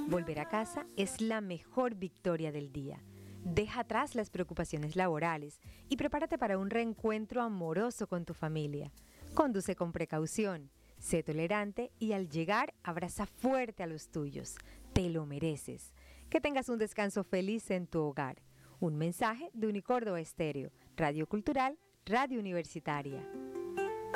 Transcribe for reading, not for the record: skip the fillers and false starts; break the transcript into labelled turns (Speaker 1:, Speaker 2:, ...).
Speaker 1: Volver a casa es la mejor victoria del día. Deja atrás las preocupaciones laborales y prepárate para un reencuentro amoroso con tu familia. Conduce con precaución, sé tolerante y al llegar abraza fuerte a los tuyos. Te lo mereces. Que tengas un descanso feliz en tu hogar. Un mensaje de Unicórdoba Estéreo, Radio Cultural, Radio Universitaria.